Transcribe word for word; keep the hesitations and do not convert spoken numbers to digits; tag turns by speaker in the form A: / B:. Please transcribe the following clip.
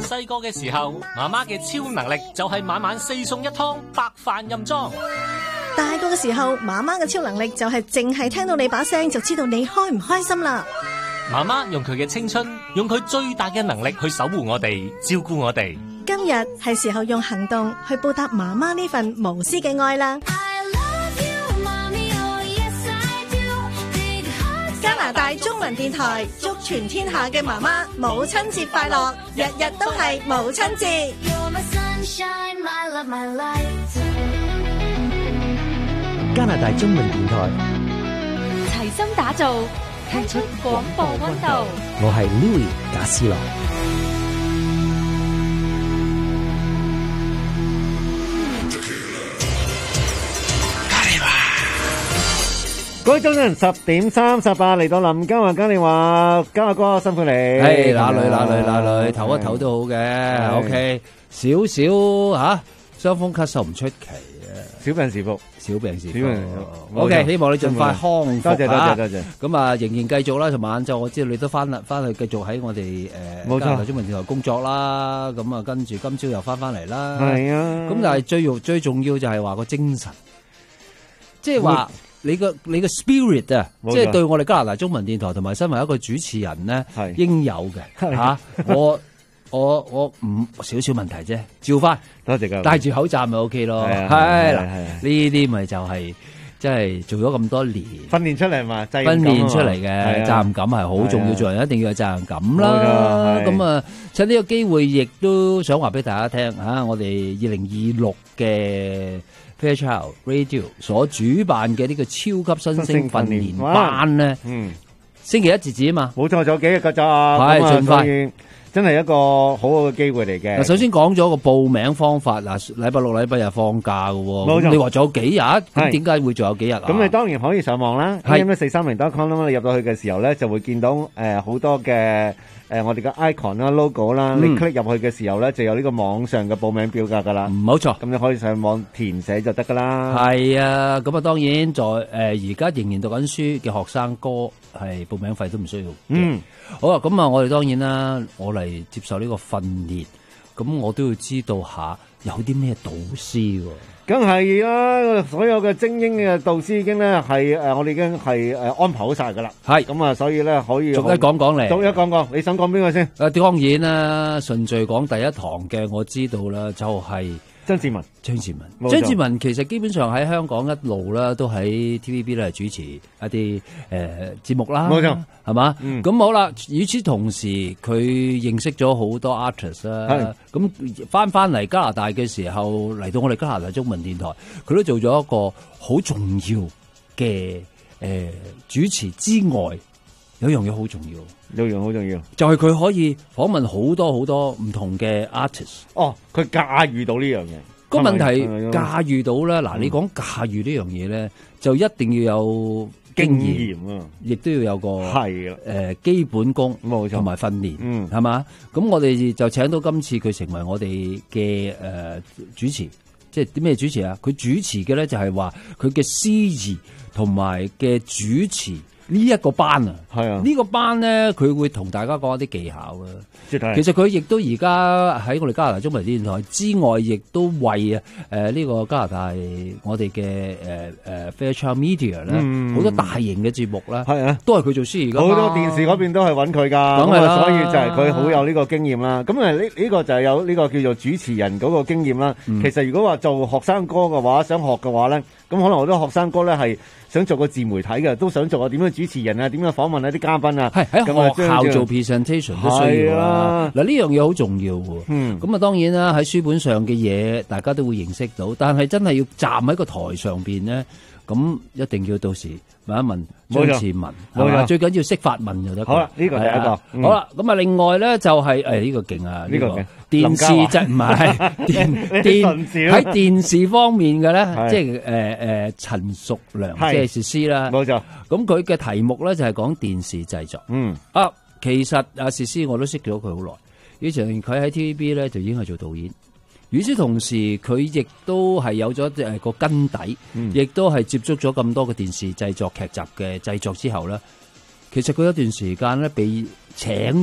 A: 細個嘅時候，媽媽嘅超能力就係晚晚四餸一湯，白飯任裝。
B: 大個嘅時候，媽媽嘅超能力就係淨係聽到你把聲就知道你開唔開心啦。
A: 媽媽用佢嘅青春，用佢最大嘅能力去守護我哋，照顧我哋。
B: 今日係時候用行動去報答媽媽呢份無私嘅愛啦。加拿大中文電台祝全天下嘅媽媽母親節快樂，日日都係母親節。
C: 加拿大中文電台
D: 齊心打造，踢出廣播溫度。
C: 我係 Louis 賈思樂。
E: 各位早晨，十點三十八嚟到林嘉華嘉利話，嘉華哥辛苦你。
F: 係嗱女嗱女嗱女，唞一唞都好嘅。O K，少少吓，傷風咳嗽唔出奇嘅，
E: 小病是福，
F: 小病是福。
E: 小病
F: O K，希望你盡快康復。
E: 多謝多謝多謝。
F: 咁啊，仍然繼續啦。同埋晏晝，我知道你都翻啦，翻去繼續喺我哋誒加拿大中文電台工作啦。咁啊，跟住今朝又翻翻嚟啦。
E: 係啊。
F: 咁但係最要最重要就係話個精神，即係話。你個你個 spirit 啊，即係對我哋加拿大中文電台同埋身為一個主持人咧，係應有嘅吓。我我我唔少少問題啫，照翻。
E: 多謝噶，
F: 戴住口罩咪 OK 咯。係啦，呢啲咪就係即係做咗咁多年
E: 訓練出嚟嘛，
F: 訓練出嚟嘅責任感係好重要，做人一定要有責任感啦。咁啊，趁呢個機會，亦都想話俾大家聽吓，我哋二零二六嘅Fairchild Radio 所主辦嘅呢個超級新星訓練班咧，嗯，星期一截止啊嘛，
E: 冇錯，仲有幾日噶咋，
F: 係盡快，
E: 真係一個好好嘅機會嚟嘅。
F: 嗱，首先講咗個報名方法，嗱，禮拜六、禮拜日放假嘅，冇錯，你話仲有幾日？咁點解會仲有幾日啊？
E: 咁你當然可以上網啦 ，a m 一四三零 dot com 啦，你入到去嘅時候咧，就會見到誒好多嘅。誒，我哋嘅 icon 啦、logo 啦，你 click 入去嘅時候咧，就有呢個網上嘅報名表格噶啦。
F: 冇錯，
E: 咁你可以上網填寫就得噶啦。
F: 係啊，咁啊，當然在誒而家仍然讀緊書嘅學生哥係報名費都唔需要。嗯，好啊，咁啊，我哋當然啦，我嚟接受呢個訓練，咁我都要知道下有啲咩導師喎。
E: 梗係啦，所有嘅精英嘅導師已經咧係誒，我哋已經係誒安排好晒噶啦。係咁啊，所以咧可以
F: 逐一講講嚟，
E: 逐一講講。你想講邊個先？
F: 誒，當然啦，順序講第一堂嘅，我知道啦，就係
E: 張志文。
F: 張志文，張志文其實基本上喺香港一路啦，都喺 T V B 咧主持一啲誒節目啦。冇錯，係嘛？咁、嗯、好啦，與此同時，佢認識咗好多 artist 啦。咁翻翻嚟加拿大嘅時候，嚟到我哋加拿大中文電台，佢都做咗一個好重要嘅誒、呃、主持之外，有一樣嘢好重要，
E: 有一樣好重要，
F: 就係佢可以訪問好多好多唔同嘅 artist。
E: 哦，佢駕馭到呢樣嘢。
F: 個問題駕馭到咧，嗱、嗯，你講駕馭呢樣嘢咧，就一定要有經驗啊，亦都要有個係誒、呃、基本功，冇錯，同埋訓練，嗯，係嘛？咁我哋就請到今次佢成為我哋嘅誒主持，即係啲咩主持啊？佢主持嘅咧就係話佢嘅司儀同埋嘅主持呢一個班啊，係啊，呢、這個班咧佢會同大家講一啲技巧啊。其實佢亦都而家喺我哋加拿大中文電台之外，亦都為啊誒呢個加拿大我哋嘅誒誒 Fairchild Media 咧，好、嗯、多大型嘅節目咧，係啊，都係佢做司儀噶，好多電視嗰邊都係揾佢噶，咁啊，所以就係佢好有呢個經驗啦。咁啊呢呢個就係有呢個叫做主持人嗰個經驗啦、嗯。其實如果話做學生哥嘅話，想學嘅話咧，咁可能好多學生哥咧係想做個自媒體嘅，都想做個點樣主持人啊，點樣訪問一啲嘉賓啊，係喺學校做 presentation 都需要啦。嗱，呢樣嘢好重要喎。嗯，咁啊當然啦，喺書本上嘅嘢大家都會認識到，但係真係要站喺個台上邊咧，咁一定要到時問一問張志文，係嘛？最緊要識發問就得。好啦，呢、這個第一個。嗯、好啦，咁啊另外咧就係誒呢個勁啊，呢、這個電視即唔係電電喺電視方面嘅咧，即係誒誒陳淑良即係薛師啦，冇錯。咁佢嘅題目咧就係講電視製作。嗯啊。其實阿薛師我都識咗佢好耐，以前佢喺 T V B 咧就已經係做導演，與此同時佢亦都係有咗誒個根底，亦、嗯、都係接觸咗咁多嘅電視製作劇集嘅製作之後咧，其實佢有一段時間咧被請。